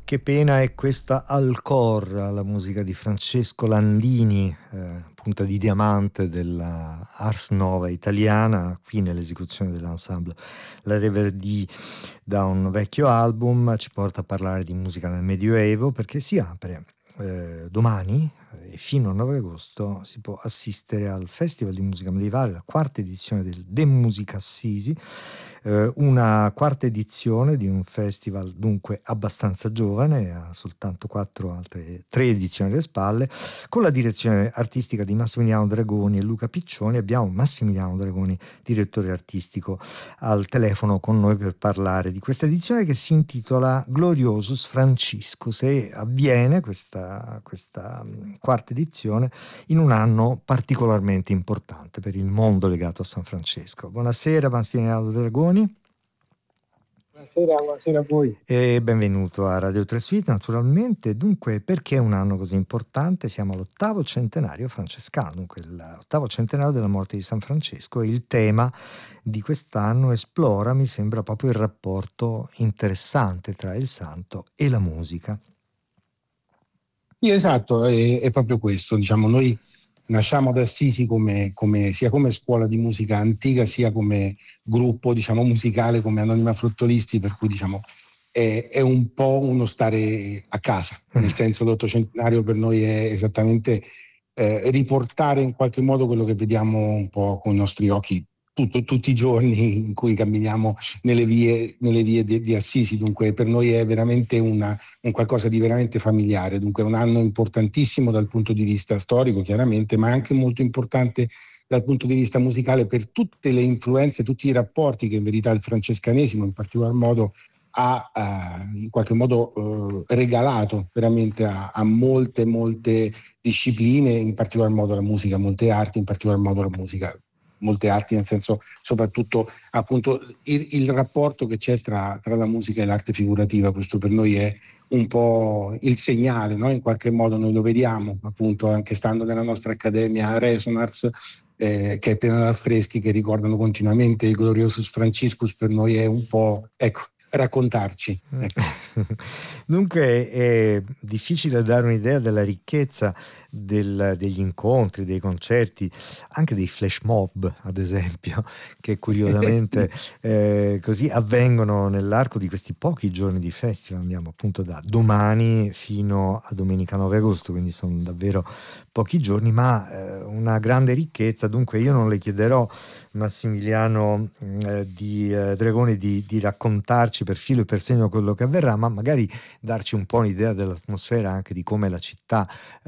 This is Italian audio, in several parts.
Che pena è questa Alcor, la musica di Francesco Landini, punta di diamante della Ars Nova italiana, qui nell'esecuzione dell'ensemble La Reverdì da un vecchio album, ci porta a parlare di musica nel Medioevo perché si apre domani e fino al 9 agosto si può assistere al Festival di Musica Medievale, la quarta edizione del De Musica Assisi, una quarta edizione di un festival dunque abbastanza giovane, ha soltanto tre edizioni alle spalle, con la direzione artistica di Massimiliano Dragoni e Luca Piccioni. Abbiamo Massimiliano Dragoni, direttore artistico, al telefono con noi per parlare di questa edizione che si intitola Gloriosus Franciscus e avviene questa quarta edizione in un anno particolarmente importante per il mondo legato a San Francesco. Buonasera Massimiliano Dragoni. Buonasera a voi. E benvenuto a Radio 3 Suite, naturalmente. Dunque, perché è un anno così importante? Siamo all'8° centenario francescano, dunque l'8° centenario della morte di San Francesco, e il tema di quest'anno esplora, mi sembra, proprio il rapporto interessante tra il santo e la musica. Sì, esatto, è proprio questo. Diciamo, noi nasciamo ad Assisi sia come scuola di musica antica, sia come gruppo, diciamo, musicale, come Anonima Fruttolisti, per cui diciamo è un po' uno stare a casa, nel senso l'ottocentenario per noi è esattamente riportare in qualche modo quello che vediamo un po' con i nostri occhi tutti i giorni in cui camminiamo nelle vie di Assisi. Dunque per noi è veramente un qualcosa di veramente familiare, dunque è un anno importantissimo dal punto di vista storico chiaramente, ma anche molto importante dal punto di vista musicale per tutte le influenze, tutti i rapporti che in verità il francescanesimo in particolar modo ha in qualche modo regalato veramente a molte discipline, in particolar modo la musica, molte arti, in particolar modo la musica, molte arti nel senso soprattutto appunto il rapporto che c'è tra la musica e l'arte figurativa. Questo per noi è un po' il segnale, no? In qualche modo noi lo vediamo appunto anche stando nella nostra accademia Resonars, che è piena di affreschi che ricordano continuamente il Gloriosus Franciscus. Per noi è un po', ecco, raccontarci. Ecco. Dunque è difficile dare un'idea della ricchezza degli incontri, dei concerti, anche dei flash mob, ad esempio, che curiosamente così avvengono nell'arco di questi pochi giorni di festival. Andiamo appunto da domani fino a domenica 9 agosto, quindi sono davvero pochi giorni, ma una grande ricchezza. Dunque io non le chiederò, Massimiliano Dragoni, di raccontarci per filo e per segno quello che avverrà, ma magari darci un po' un'idea dell'atmosfera, anche di come la città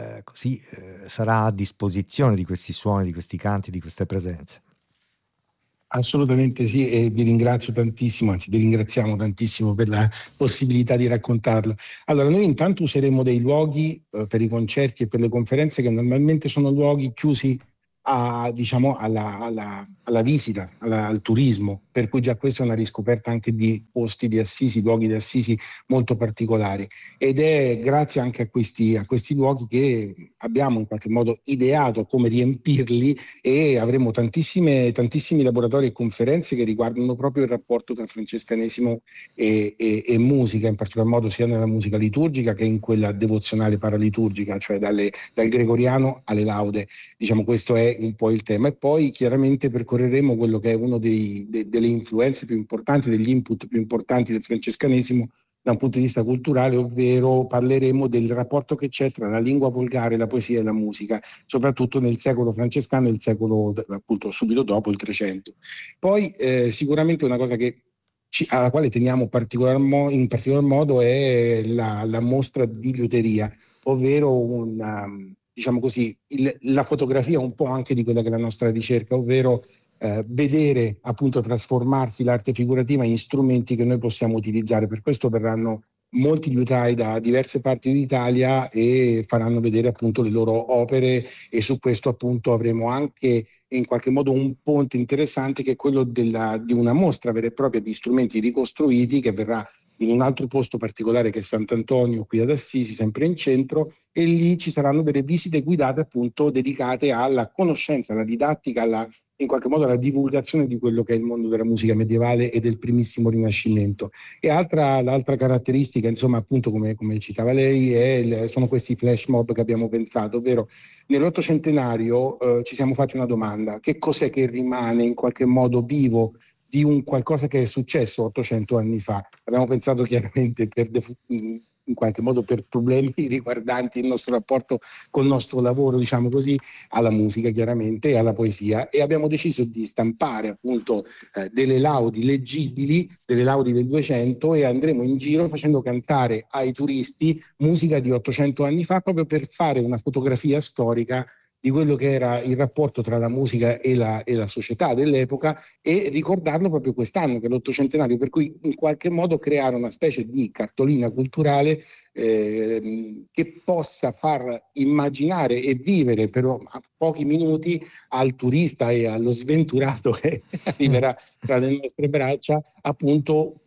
sarà a disposizione di questi suoni, di questi canti, di queste presenze. Assolutamente sì, e vi ringrazio tantissimo, anzi vi ringraziamo tantissimo per la possibilità di raccontarlo. Allora, noi intanto useremo dei luoghi per i concerti e per le conferenze che normalmente sono luoghi chiusi diciamo, alla visita, al turismo, per cui già questa è una riscoperta anche di posti di Assisi, luoghi di Assisi molto particolari. Ed è grazie anche a questi luoghi che abbiamo in qualche modo ideato come riempirli, e avremo tantissimi laboratori e conferenze che riguardano proprio il rapporto tra francescanesimo e musica, in particolar modo sia nella musica liturgica che in quella devozionale paraliturgica, cioè dal gregoriano alle laude. Diciamo, questo è un po' il tema. E poi chiaramente percorreremo quello che è uno delle influenze più importanti, degli input più importanti del francescanesimo da un punto di vista culturale, ovvero parleremo del rapporto che c'è tra la lingua volgare, la poesia e la musica, soprattutto nel secolo francescano e il secolo appunto subito dopo, il 300. Poi sicuramente una cosa alla quale teniamo in particolar modo è la mostra di liuteria, ovvero diciamo così, la fotografia un po' anche di quella che è la nostra ricerca, ovvero vedere appunto trasformarsi l'arte figurativa in strumenti che noi possiamo utilizzare. Per questo verranno molti liutai da diverse parti d'Italia e faranno vedere appunto le loro opere, e su questo appunto avremo anche in qualche modo un ponte interessante, che è quello di una mostra vera e propria di strumenti ricostruiti, che verrà in un altro posto particolare che è Sant'Antonio qui ad Assisi, sempre in centro, e lì ci saranno delle visite guidate appunto dedicate alla conoscenza, alla didattica, in qualche modo la divulgazione di quello che è il mondo della musica medievale e del primissimo Rinascimento. E l'altra caratteristica, insomma, appunto, come citava lei, sono questi flash mob che abbiamo pensato, ovvero nell'ottocentenario ci siamo fatti una domanda: che cos'è che rimane in qualche modo vivo di un qualcosa che è successo 800 anni fa? Abbiamo pensato chiaramente in qualche modo per problemi riguardanti il nostro rapporto col nostro lavoro, diciamo così, alla musica chiaramente e alla poesia, e abbiamo deciso di stampare appunto delle laudi leggibili, delle laudi del 200, e andremo in giro facendo cantare ai turisti musica di 800 anni fa, proprio per fare una fotografia storica di quello che era il rapporto tra la musica e la società dell'epoca, e ricordarlo proprio quest'anno, che è l'ottocentenario, per cui in qualche modo creare una specie di cartolina culturale che possa far immaginare e vivere per pochi minuti al turista e allo sventurato che arriverà tra le nostre braccia, appunto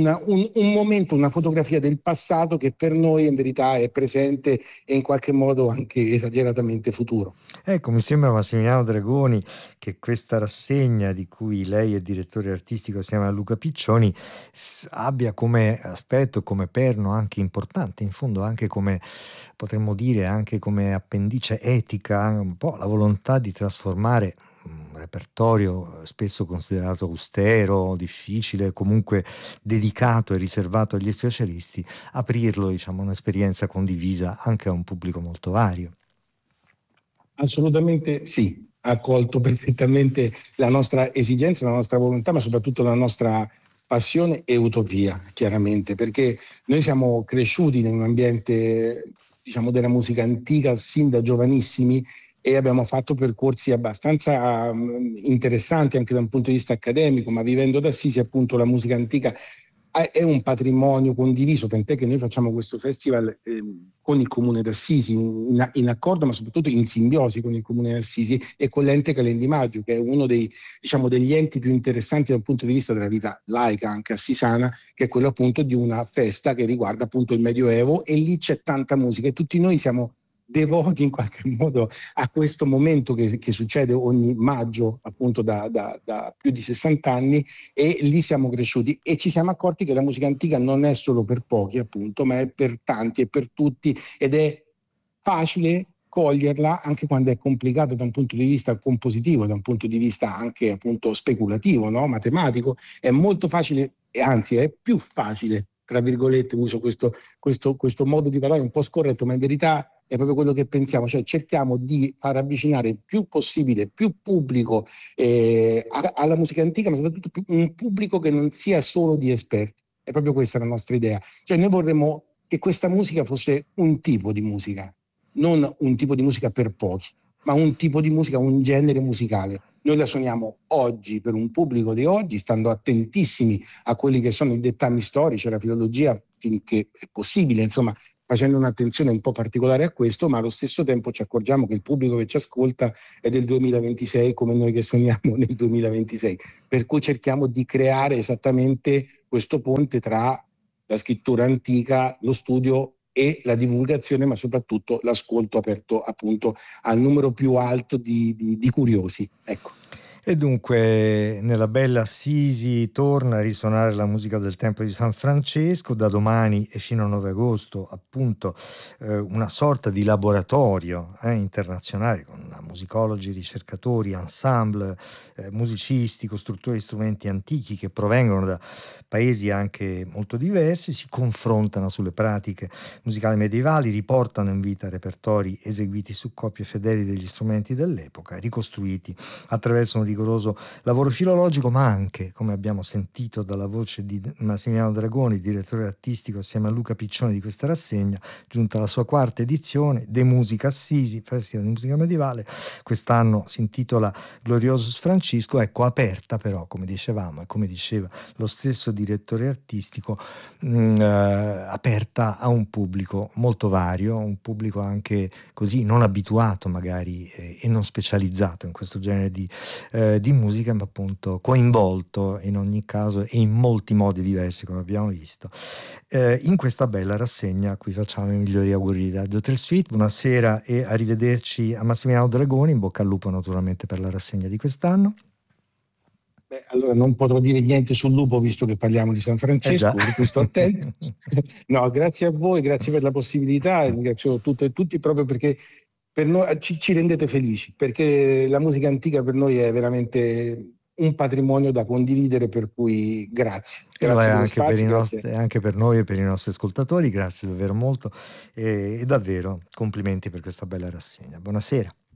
un momento, una fotografia del passato che per noi in verità è presente e in qualche modo anche esageratamente futuro. Ecco, mi sembra, Massimiliano Dragoni, che questa rassegna di cui lei è direttore artistico assieme a Luca Piccioni abbia come aspetto, come perno anche importante, in fondo anche come, potremmo dire, anche come appendice etica, un po' la volontà di trasformare un repertorio spesso considerato austero, difficile, comunque dedicato e riservato agli specialisti, aprirlo, diciamo, a un'esperienza condivisa anche a un pubblico molto vario. Assolutamente sì, ha colto perfettamente la nostra esigenza, la nostra volontà, ma soprattutto la nostra passione e utopia, chiaramente, perché noi siamo cresciuti in un ambiente, diciamo, della musica antica sin da giovanissimi, e abbiamo fatto percorsi abbastanza interessanti anche da un punto di vista accademico, ma vivendo ad Assisi, appunto, la musica antica è un patrimonio condiviso, tant'è che noi facciamo questo festival con il Comune d'Assisi, in accordo ma soprattutto in simbiosi con il Comune d'Assisi e con l'ente Calendimaggio, che è uno dei, diciamo, degli enti più interessanti dal punto di vista della vita laica, anche assisana, che è quello appunto di una festa che riguarda appunto il Medioevo, e lì c'è tanta musica e tutti noi siamo devoti in qualche modo a questo momento che succede ogni maggio appunto da più di 60 anni, e lì siamo cresciuti e ci siamo accorti che la musica antica non è solo per pochi appunto, ma è per tanti e per tutti, ed è facile coglierla anche quando è complicato da un punto di vista compositivo, da un punto di vista anche appunto speculativo, no? Matematico. È molto facile, e anzi è più facile, tra virgolette, uso questo modo di parlare un po' scorretto, ma in verità è proprio quello che pensiamo, cioè cerchiamo di far avvicinare il più possibile, più pubblico alla musica antica, ma soprattutto un pubblico che non sia solo di esperti. È proprio questa la nostra idea. Cioè noi vorremmo che questa musica fosse un tipo di musica, non un tipo di musica per pochi, ma un tipo di musica, un genere musicale. Noi la suoniamo oggi per un pubblico di oggi, stando attentissimi a quelli che sono i dettami storici, la filologia, finché è possibile, insomma, facendo un'attenzione un po' particolare a questo, ma allo stesso tempo ci accorgiamo che il pubblico che ci ascolta è del 2026 come noi che suoniamo nel 2026, per cui cerchiamo di creare esattamente questo ponte tra la scrittura antica, lo studio e la divulgazione, ma soprattutto l'ascolto aperto appunto al numero più alto di curiosi. Ecco. E dunque nella bella Assisi torna a risuonare la musica del Tempio di San Francesco, da domani e fino al 9 agosto appunto una sorta di laboratorio internazionale con musicologi, ricercatori, ensemble, musicisti, costruttori di strumenti antichi che provengono da paesi anche molto diversi, si confrontano sulle pratiche musicali medievali, riportano in vita repertori eseguiti su copie fedeli degli strumenti dell'epoca, ricostruiti attraverso un rigoroso lavoro filologico, ma anche, come abbiamo sentito dalla voce di Massimiliano Dragoni, direttore artistico assieme a Luca Piccioni di questa rassegna, giunta alla sua quarta edizione, De Musica Assisi, Festival di Musica Medievale. Quest'anno si intitola Gloriosus Francisco, ecco, aperta però, come dicevamo e come diceva lo stesso direttore artistico, aperta a un pubblico molto vario, un pubblico anche così non abituato magari e non specializzato in questo genere di di musica, ma appunto coinvolto in ogni caso e in molti modi diversi, come abbiamo visto, in questa bella rassegna a cui facciamo i migliori auguri da Dr. Sweet. Buonasera e arrivederci a Massimiliano Dragoni, in bocca al lupo naturalmente per la rassegna di quest'anno. Beh, allora non potrò dire niente sul lupo visto che parliamo di San Eh già. Francesco, per cui sto attento. No, grazie a voi, grazie per la possibilità, ringrazio tutte e tutti proprio perché per noi, ci rendete felici, perché la musica antica per noi è veramente un patrimonio da condividere, per cui grazie, E lo è grazie dello anche per spazio, grazie. anche per noi e per i nostri ascoltatori, grazie davvero molto e davvero complimenti per questa bella rassegna. Buonasera.